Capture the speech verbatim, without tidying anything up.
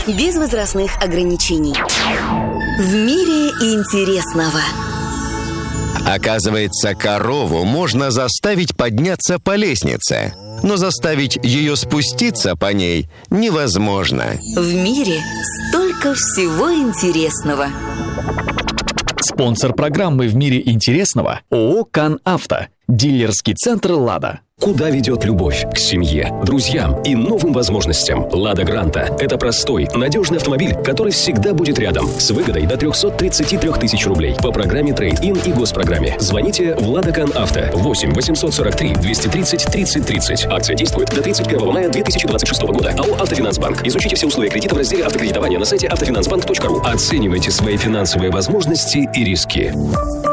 без возрастных ограничений. В мире интересного. Оказывается, корову можно заставить подняться по лестнице, но заставить ее спуститься по ней невозможно. В мире столько всего интересного. Спонсор программы «В мире интересного» ООО «Кан-Авто». Дилерский центр «Лада». Куда ведет любовь? К семье, друзьям и новым возможностям. «Лада Гранта» — это простой, надежный автомобиль, который всегда будет рядом, с выгодой до триста тридцать три тысячи рублей по программе «Трейд-ин» и госпрограмме. Звоните в «Лада Кан-Авто» восемь восемьсот сорок три двести тридцать тридцать тридцать. Акция действует до тридцать первого мая две тысячи двадцать шестого года. АО «Автофинансбанк». Изучите все условия кредита в разделе «Автокредитование» на сайте автофинансбанк точка ру. Оценивайте свои финансовые возможности и риски.